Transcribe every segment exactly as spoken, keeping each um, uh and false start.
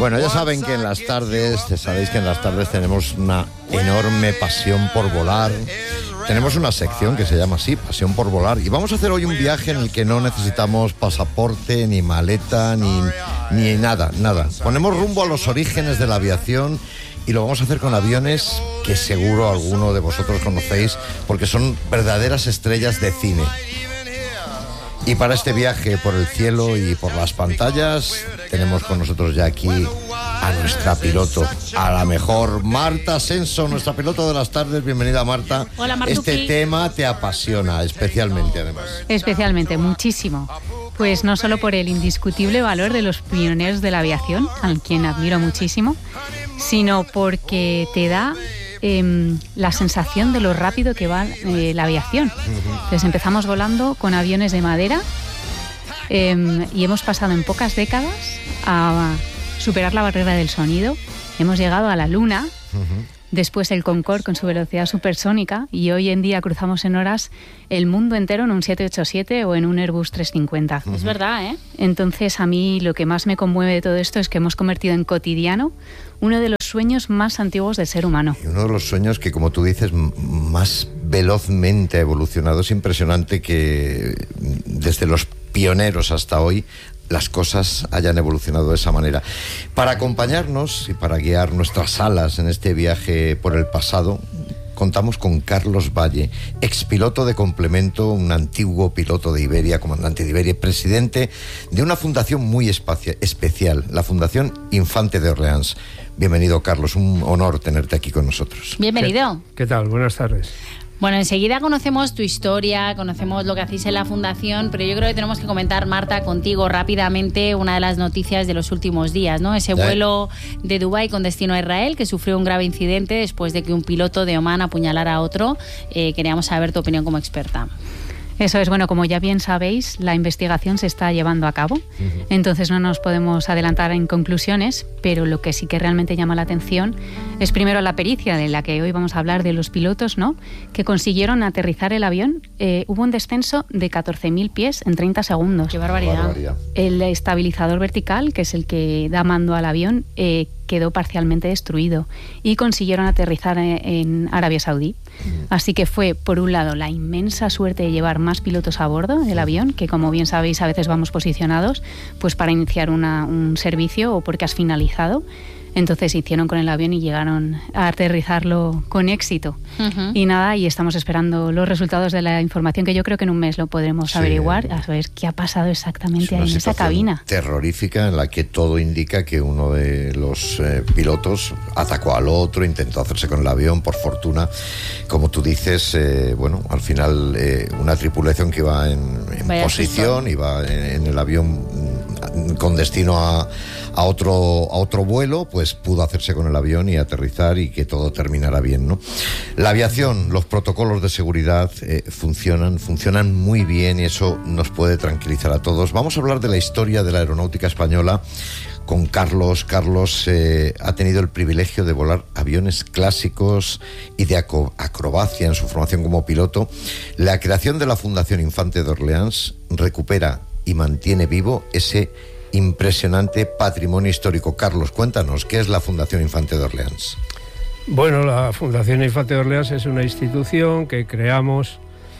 Bueno, ya saben que en las tardes, sabéis que en las tardes tenemos una enorme pasión por volar. Tenemos una sección que se llama así, Pasión por Volar. Y vamos a hacer hoy un viaje en el que no necesitamos pasaporte, ni maleta, ni, ni nada, nada. Ponemos rumbo a los orígenes de la aviación y lo vamos a hacer con aviones que seguro alguno de vosotros conocéis porque son verdaderas estrellas de cine. Y para este viaje por el cielo y por las pantallas tenemos con nosotros ya aquí a nuestra piloto, a la mejor Marta Ascenso, nuestra piloto de las tardes. Bienvenida, Marta. Hola, Martuki. Este tema te apasiona especialmente, además. Especialmente, muchísimo. Pues no solo por el indiscutible valor de los pioneros de la aviación, a quien admiro muchísimo, sino porque te da eh, la sensación de lo rápido que va eh, la aviación. Entonces empezamos volando con aviones de madera eh, y hemos pasado en pocas décadas a superar la barrera del sonido. Hemos llegado a la Luna, uh-huh. Después el Concorde con su velocidad supersónica, y hoy en día cruzamos en horas el mundo entero en un siete ochenta y siete o en un Airbus trescientos cincuenta. Uh-huh. Es verdad, ¿eh? Entonces, a mí lo que más me conmueve de todo esto es que hemos convertido en cotidiano uno de los sueños más antiguos del ser humano. Y uno de los sueños que, como tú dices, m- más velozmente ha evolucionado. Es impresionante que desde los pioneros hasta hoy las cosas hayan evolucionado de esa manera. Para acompañarnos y para guiar nuestras alas en este viaje por el pasado, contamos con Carlos Valle, expiloto de complemento, un antiguo piloto de Iberia, comandante de Iberia, presidente de una fundación muy espacia- especial, la Fundación Infante de Orleans. Bienvenido, Carlos, un honor tenerte aquí con nosotros. Bienvenido. ¿Qué, qué tal? Buenas tardes. Bueno, enseguida conocemos tu historia, conocemos lo que hacéis en la Fundación, pero yo creo que tenemos que comentar, Marta, contigo rápidamente una de las noticias de los últimos días, ¿no? Ese vuelo de Dubái con destino a Israel que sufrió un grave incidente después de que un piloto de Omán apuñalara a otro. Eh, queríamos saber tu opinión como experta. Eso es, bueno, como ya bien sabéis, la investigación se está llevando a cabo, uh-huh. Entonces no nos podemos adelantar en conclusiones, pero lo que sí que realmente llama la atención es primero la pericia de la que hoy vamos a hablar de los pilotos, ¿no? Que consiguieron aterrizar el avión. Eh, hubo un descenso de catorce mil pies en treinta segundos. ¡Qué barbaridad! barbaridad. El estabilizador vertical, que es el que da mando al avión, eh, quedó parcialmente destruido y consiguieron aterrizar en Arabia Saudí. Así que fue, por un lado, la inmensa suerte de llevar más pilotos a bordo del avión, que como bien sabéis a veces vamos posicionados pues para iniciar una, un servicio o porque has finalizado. Entonces hicieron con el avión y llegaron a aterrizarlo con éxito. Uh-huh. Y nada, y estamos esperando los resultados de la información, que yo creo que en un mes lo podremos sí. averiguar, a ver qué ha pasado exactamente ahí en esa cabina. Terrorífica, en la que todo indica que uno de los eh, pilotos atacó al otro, intentó hacerse con el avión. Por fortuna, como tú dices, eh, bueno, al final eh, una tripulación que iba en, en posición, iba en, en el avión con destino a, a otro a otro vuelo, pues pudo hacerse con el avión y aterrizar y que todo terminara bien, ¿no? La aviación, los protocolos de seguridad eh, funcionan, funcionan muy bien y eso nos puede tranquilizar a todos. Vamos a hablar de la historia de la aeronáutica española con Carlos. Carlos eh, ha tenido el privilegio de volar aviones clásicos y de aco- acrobacia en su formación como piloto. La creación de la Fundación Infante de Orleans recupera y mantiene vivo ese impresionante patrimonio histórico. Carlos, cuéntanos, ¿qué es la Fundación Infante de Orleans? Bueno, la Fundación Infante de Orleans es una institución que creamos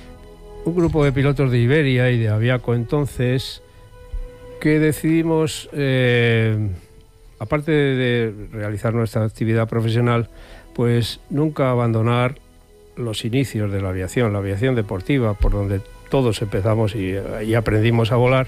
un grupo de pilotos de Iberia y de Aviaco entonces, que decidimos, eh, aparte de, de realizar nuestra actividad profesional, pues nunca abandonar los inicios de la aviación, la aviación deportiva, por donde todos empezamos y, y aprendimos a volar.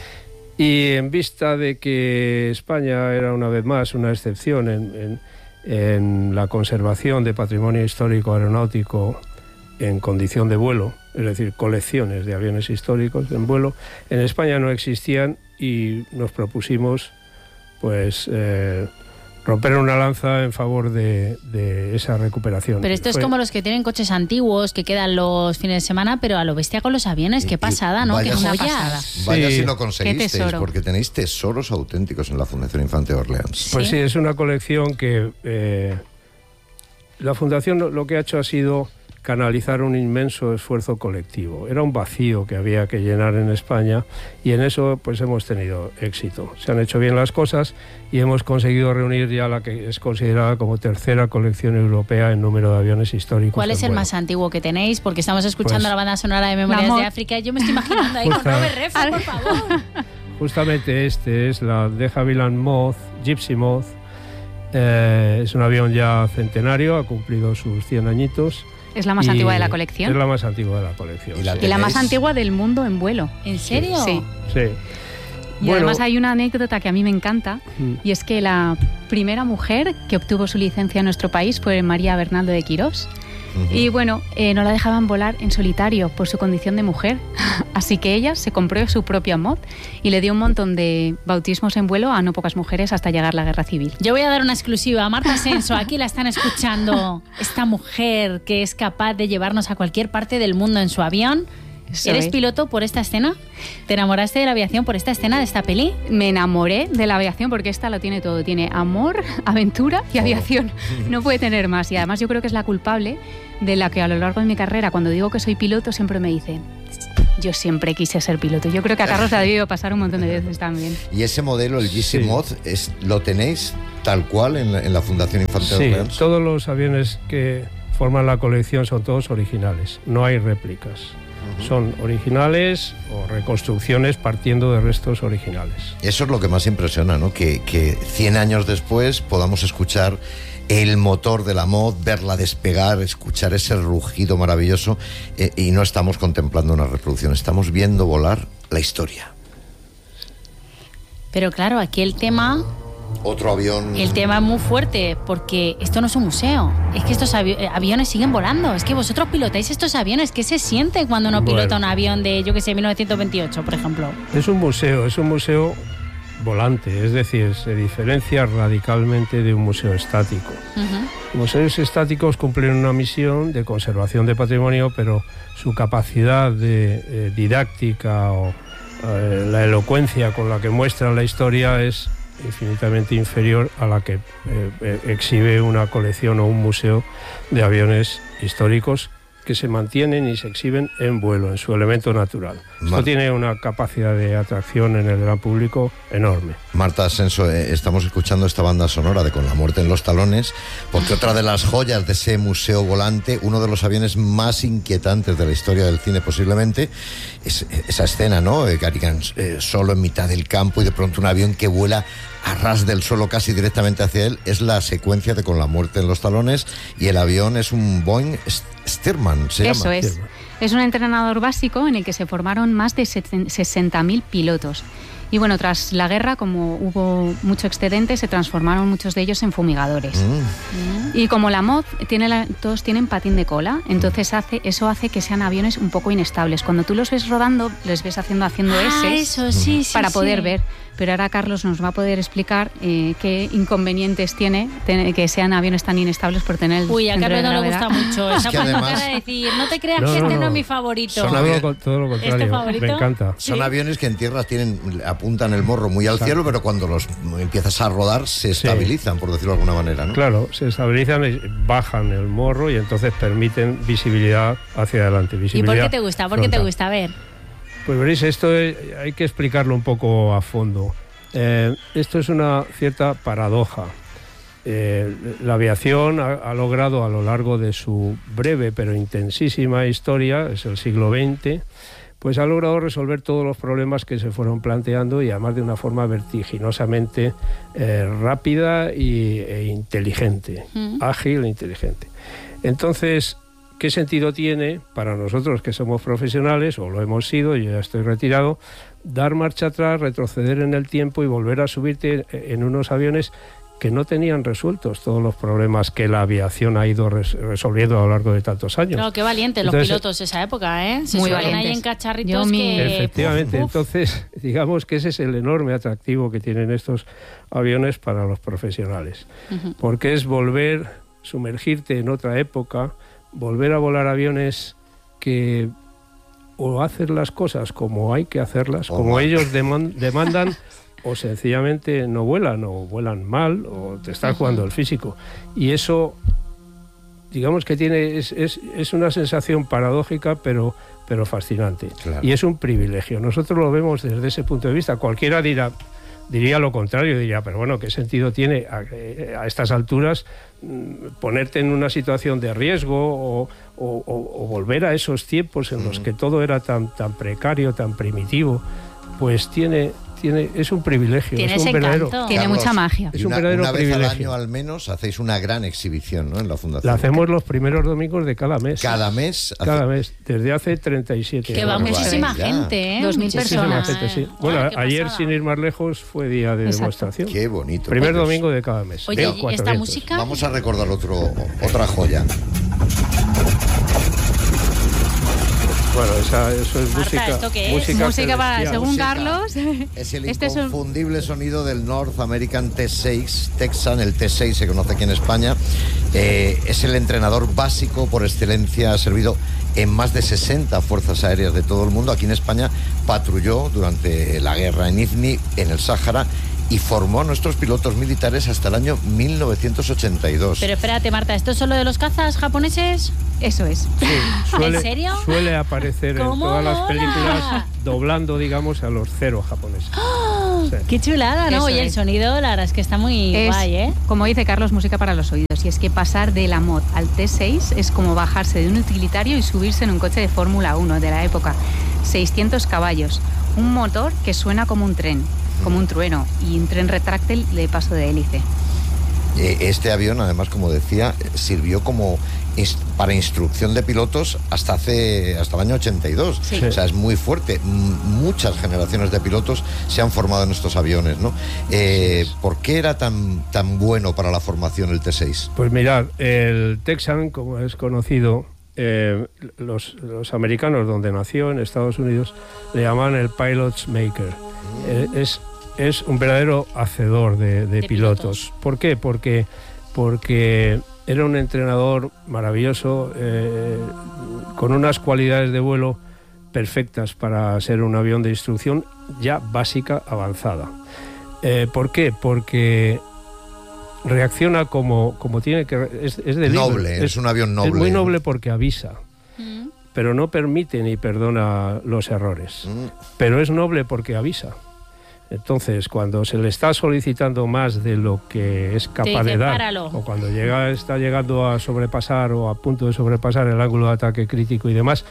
Y en vista de que España era una vez más una excepción en, en, en la conservación de patrimonio histórico aeronáutico en condición de vuelo, es decir, colecciones de aviones históricos en vuelo, en España no existían y nos propusimos pues eh, romper una lanza en favor de, de esa recuperación. Pero esto es Fue... como los que tienen coches antiguos que quedan los fines de semana, pero a lo bestia con los aviones. Qué pasada, ¿no? Qué joya. Vaya sí. si lo conseguisteis, porque tenéis tesoros auténticos en la Fundación Infante de Orleans. Pues sí, sí, es una colección que eh, la Fundación lo, lo que ha hecho ha sido canalizar un inmenso esfuerzo colectivo. Era un vacío que había que llenar en España y en eso pues hemos tenido éxito. Se han hecho bien las cosas y hemos conseguido reunir ya la que es considerada como tercera colección europea en número de aviones históricos. ¿Cuál es el vuelo. más antiguo que tenéis? Porque estamos escuchando pues, la banda sonora de Memorias de África y yo me estoy imaginando ahí justa, con Robert Redford, por favor. Justamente este es la de Havilland Moth, Gypsy Moth. Eh, es un avión ya centenario, ha cumplido sus cien añitos. Es la más antigua de la colección. Es la más antigua de la colección. ¿Y la, sí. y la más antigua del mundo en vuelo. ¿En serio? Sí. Sí. Y bueno, además hay una anécdota que a mí me encanta, mm. y es que la primera mujer que obtuvo su licencia en nuestro país fue María Bernaldo de Quirós. Uh-huh. Y bueno, eh, no la dejaban volar en solitario por su condición de mujer. Así que ella se compró su propia Moth y le dio un montón de bautismos en vuelo a no pocas mujeres hasta llegar la guerra civil. Yo voy a dar una exclusiva a Marta Senso. Aquí la están escuchando. Esta mujer que es capaz de llevarnos a cualquier parte del mundo en su avión. Eso ¿Eres es. piloto por esta escena? ¿Te enamoraste de la aviación por esta escena de esta peli? Me enamoré de la aviación porque esta lo tiene todo. Tiene amor, aventura y aviación. No puede tener más. Y además yo creo que es la culpable de la que a lo largo de mi carrera, cuando digo que soy piloto, siempre me dicen: yo siempre quise ser piloto. Yo creo que a Carlos le ha debido pasar un montón de veces también. ¿Y ese modelo, el Gypsy Moth, es, lo tenéis tal cual en la, en la Fundación Infante sí, Orleans? Sí, todos los aviones que forman la colección son todos originales. No hay réplicas. Son originales o reconstrucciones partiendo de restos originales. Eso es lo que más impresiona, ¿no? Que, que cien años después podamos escuchar el motor de la Moth, verla despegar, escuchar ese rugido maravilloso, eh, y no estamos contemplando una reproducción, estamos viendo volar la historia. Pero claro, aquí el tema... Otro avión... El tema es muy fuerte, porque esto no es un museo. Es que estos avi- aviones siguen volando. Es que vosotros pilotáis estos aviones. ¿Qué se siente cuando uno bueno. pilota un avión de, yo que sé, mil novecientos veintiocho, por ejemplo? Es un museo, es un museo volante. Es decir, se diferencia radicalmente de un museo estático. Uh-huh. Museos estáticos cumplen una misión de conservación de patrimonio, pero su capacidad de eh, didáctica o eh, la elocuencia con la que muestran la historia es infinitamente inferior a la que eh, exhibe una colección o un museo de aviones históricos que se mantienen y se exhiben en vuelo, en su elemento natural. Mar- Esto tiene una capacidad de atracción en el gran público enorme. Marta Senso, eh, estamos escuchando esta banda sonora de Con la muerte en los talones, porque otra de las joyas de ese museo volante, uno de los aviones más inquietantes de la historia del cine posiblemente, es esa escena, ¿no? Eh, Garrigan eh, solo en mitad del campo y de pronto un avión que vuela a ras del suelo casi directamente hacia él. Es la secuencia de Con la muerte en los talones y el avión es un Boeing Stearman, se Eso llama. es. Es un entrenador básico en el que se formaron más de sesenta mil pilotos. Y bueno, tras la guerra, como hubo mucho excedente, se transformaron muchos de ellos en fumigadores. Mm. Y como la Moth, tiene la, todos tienen patín de cola, entonces hace, eso hace que sean aviones un poco inestables. Cuando tú los ves rodando, les ves haciendo haciendo ah, S eso, sí, sí, para sí. poder ver. Pero ahora Carlos nos va a poder explicar eh, qué inconvenientes tiene tener, que sean aviones tan inestables por tener el Uy, a Carlos no le gravedad. gusta mucho esa es que además, cara de decir, no te creas no, que este no, no no es mi favorito. Son todo, lo, todo lo contrario, ¿Es tu favorito? me encanta. Son sí. aviones que en tierra tienen, apuntan el morro muy al Exacto. cielo, pero cuando los empiezas a rodar se estabilizan, sí. por decirlo de alguna manera, ¿no? Claro, se estabilizan, bajan el morro y entonces permiten visibilidad hacia adelante. Visibilidad ¿Y por qué te gusta? ¿Por qué te gusta? A ver. Pues veréis, esto es, hay que explicarlo un poco a fondo. Eh, esto es una cierta paradoja. Eh, la aviación ha, ha logrado a lo largo de su breve pero intensísima historia, es el siglo veinte, pues ha logrado resolver todos los problemas que se fueron planteando y además de una forma vertiginosamente eh, rápida y, e inteligente, mm. ágil e inteligente. Entonces, ¿qué sentido tiene para nosotros que somos profesionales, o lo hemos sido, yo ya estoy retirado, dar marcha atrás, retroceder en el tiempo y volver a subirte en unos aviones que no tenían resueltos todos los problemas que la aviación ha ido res- resolviendo a lo largo de tantos años? Claro, qué valientes los entonces, pilotos esa época, ¿eh? Se muy suben valientes. ahí en cacharritos Yo mi... que... Efectivamente, uf, uf. entonces digamos que ese es el enorme atractivo que tienen estos aviones para los profesionales, uh-huh. porque es volver, sumergirte en otra época, volver a volar aviones que o hacen las cosas como hay que hacerlas, oh, como man. ellos deman- demandan, o sencillamente no vuelan, o vuelan mal, o te está jugando el físico. Y eso digamos que tiene es, es, es una sensación paradójica, pero, pero fascinante. Claro. Y es un privilegio. Nosotros lo vemos desde ese punto de vista. Cualquiera dirá, diría lo contrario, diría, pero bueno, ¿qué sentido tiene a, a estas alturas ponerte en una situación de riesgo o, o, o volver a esos tiempos en los que todo era tan, tan precario, tan primitivo? Pues tiene... Tiene, es un privilegio, tiene es un verdadero, tiene Carlos, mucha magia. Es un una, verdadero una vez privilegio. al año al menos hacéis una gran exhibición, ¿no? En la fundación. La hacemos los primeros domingos de cada mes. Cada mes. Cada hace... mes, desde hace treinta y siete que años. va muchísima gente, ¿eh? Dos mil personas. Gente, sí. Bueno, ah, ayer pasada. sin ir más lejos fue día de Exacto. demostración. Qué bonito. Primer Pues, domingo de cada mes. Oye, Veo ¿y esta vientos. música? Vamos a recordar otro, otra joya. Bueno, esa, eso es Marta, música. ¿esto qué es? Música, Música para, celestial. según Música. Carlos. Es el este es un- inconfundible sonido del North American T seis, Texan, el T seis se conoce aquí en España. Eh, es el entrenador básico por excelencia, ha servido en más de sesenta fuerzas aéreas de todo el mundo. Aquí en España patrulló durante la guerra en I F N I, en el Sáhara, y formó a nuestros pilotos militares hasta el año mil novecientos ochenta y dos. Pero espérate, Marta, ¿esto es solo de los cazas japoneses? Eso es. Sí, suele, ¿En serio? Suele aparecer en ¿Cómo todas las mola? películas doblando, digamos, a los cero japoneses. Sí. ¡Qué chulada!, ¿no? Eso Oye, el es. sonido, la verdad es que está muy Es, guay, ¿eh? como dice Carlos, música para los oídos. Y es que pasar de la mod al T seis es como bajarse de un utilitario y subirse en un coche de Fórmula uno de la época. seiscientos caballos, un motor que suena como un tren, como un trueno, y un tren retráctil de paso de hélice. Eh, Este avión, además, como decía, sirvió como ins- para instrucción de pilotos hasta hace hasta el año ochenta y dos. Sí. O sea, es muy fuerte. M- muchas generaciones de pilotos se han formado en estos aviones, ¿no? Eh, ¿Por qué era tan, tan bueno para la formación el T seis? Pues mirad, el Texan, como es conocido, eh, los, los americanos, donde nació, en Estados Unidos, le llaman el Pilot's Maker. Eh, es, es un verdadero hacedor de, de De pilotos. pilotos. ¿Por qué? Porque, porque era un entrenador maravilloso, eh, con unas cualidades de vuelo perfectas para ser un avión de instrucción ya básica, avanzada. Eh, ¿Por qué? Porque reacciona como, como tiene que... Es, es de Noble, libre. es un avión noble. Es muy noble porque avisa, Mm. pero no permite ni perdona los errores. Mm. Pero es noble porque avisa. Entonces, cuando se le está solicitando más de lo que es capaz dice, de dar, "Páralo". o cuando llega, está llegando a sobrepasar o a punto de sobrepasar el ángulo de ataque crítico y demás,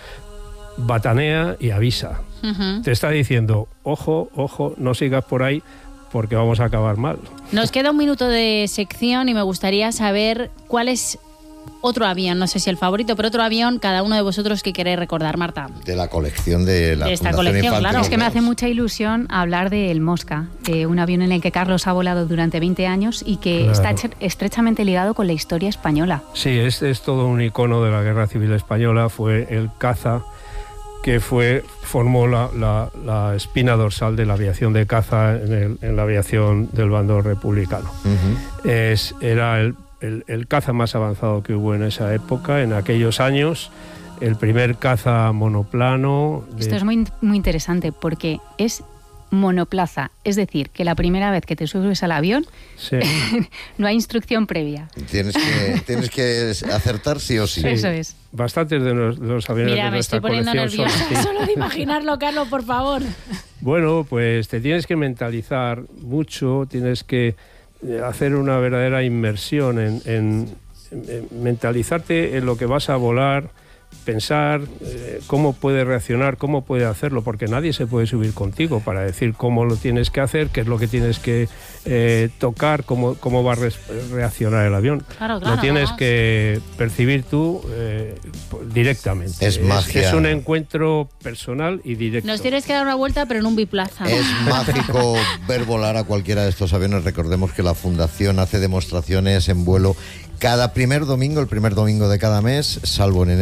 batanea y avisa. Ujú. Te está diciendo, ojo, ojo, no sigas por ahí porque vamos a acabar mal. Nos queda un minuto de sección y me gustaría saber cuál es otro avión, no sé si el favorito, pero otro avión, cada uno de vosotros que queréis recordar, Marta. De la colección de la De esta Fundación colección, Infante claro. Es que me hace Orleans. mucha ilusión hablar del Mosca, de un avión en el que Carlos ha volado durante veinte años y que Claro. está eche- estrechamente ligado con la historia española. Sí, este es todo un icono de la Guerra Civil Española. Fue el caza que fue formó la, la- la espina dorsal de la aviación de caza en, el- en la aviación del bando republicano. Ujú. Es, era el, el- el caza más avanzado que hubo en esa época, en aquellos años. El primer caza monoplano. de- Esto es muy, muy interesante porque es monoplaza, es decir, que la primera vez que te subes al avión Sí. no hay instrucción previa. Tienes que, tienes que acertar sí o sí. Sí. Eso es. Bastantes de los, de los aviones Mira, de me nuestra estoy poniendo colección son nerviosa así. solo de imaginarlo, Carlos, por favor. Bueno, pues te tienes que mentalizar mucho, tienes que eh, hacer una verdadera inmersión en, en- en mentalizarte en lo que vas a volar, pensar eh, cómo puede reaccionar, cómo puede hacerlo, porque nadie se puede subir contigo para decir cómo lo tienes que hacer, qué es lo que tienes que eh, tocar, cómo, cómo va a res- reaccionar el avión. Claro, claro, Lo tienes vamos. que percibir tú eh, directamente. Es magia. Es un encuentro personal y directo. Nos tienes que dar una vuelta, pero en un biplaza. Es mágico ver volar a cualquiera de estos aviones. Recordemos que la Fundación hace demostraciones en vuelo cada primer domingo, el primer domingo de cada mes, salvo en enero y en agosto.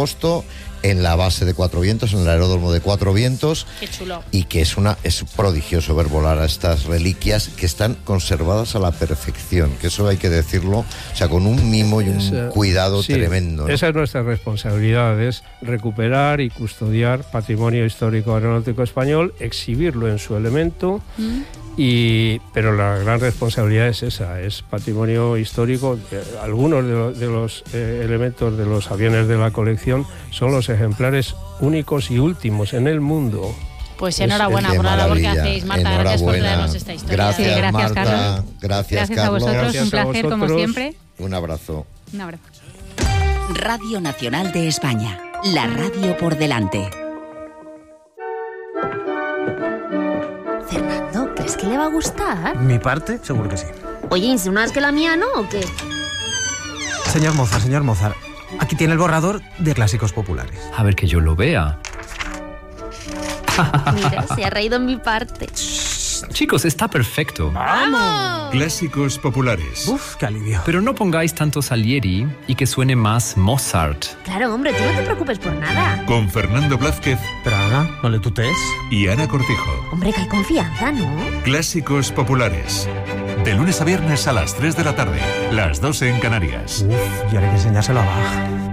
agosto en la base de Cuatro Vientos, en el aeródromo de Cuatro Vientos. Qué chulo. Y que es una es prodigioso ver volar a estas reliquias que están conservadas a la perfección, que eso hay que decirlo, o sea, con un mimo y un Esa, cuidado sí, tremendo, ¿no? Esa es nuestra responsabilidad, es recuperar y custodiar patrimonio histórico aeronáutico español, exhibirlo en su elemento. ¿Mm? Y, pero la gran responsabilidad es esa, es patrimonio histórico. Algunos de, lo, de los eh, elementos de los aviones de la colección son los ejemplares únicos y últimos en el mundo. Pues enhorabuena por la labor que hacéis, Marta. Gracias por traernos esta historia. Gracias, sí, gracias Marta. Carlos. Gracias, gracias Carlos. a vosotros, Gracias un placer a vosotros. como siempre. Un abrazo. Un abrazo. Radio Nacional de España, la radio por delante. Fernando, ¿crees que le va a gustar? ¿Mi parte? Seguro que sí. Oye, ¿insinúas que la mía no o qué? Señor Mozart, señor Mozart, aquí tiene el borrador de Clásicos Populares. A ver que yo lo vea. Mira, se ha reído en mi parte. Chicos, está perfecto. ¡Vamos! Clásicos Populares. Uf, qué alivio. Pero no pongáis tanto Salieri y que suene más Mozart. Claro, hombre, tú no te preocupes por nada. Con Fernando Blázquez. Pero Ana, no le tutees. Y Ana Cortijo. Hombre, que hay confianza, ¿no? Clásicos Populares. De lunes a viernes a las tres de la tarde. Las doce en Canarias. Uf, y ahora hay que enseñárselo a Bach.